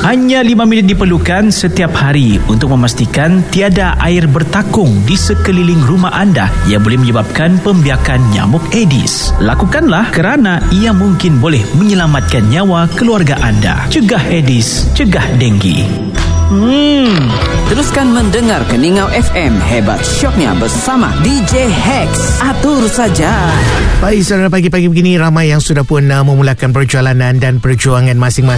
Hanya 5 minit diperlukan setiap hari untuk memastikan tiada air bertakung di sekeliling rumah anda yang boleh menyebabkan pembiakan nyamuk Aedes. Lakukanlah kerana ia mungkin boleh menyelamatkan nyawa keluarga anda. Cegah Aedes, cegah denggi. Teruskan mendengar Keningau FM, hebat syoknya bersama DJ Hex. Atur saja. Baik, saudara, pagi-pagi begini ramai yang sudah pun memulakan perjalanan dan perjuangan masing-masing